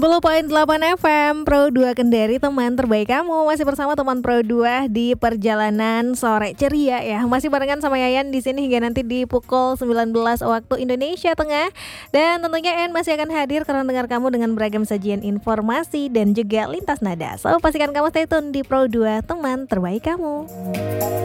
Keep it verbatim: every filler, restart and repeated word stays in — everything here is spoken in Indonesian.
sepuluh koma delapan F M Pro dua Kendari, teman terbaik kamu. Masih bersama teman Pro dua di perjalanan sore ceria ya. Masih barengan sama Yayan di sini hingga nanti di pukul sembilan belas waktu Indonesia Tengah. Dan tentunya En masih akan hadir karena dengar kamu dengan beragam sajian informasi dan juga lintas nada. So pastikan kamu stay tune di Pro dua, teman terbaik kamu.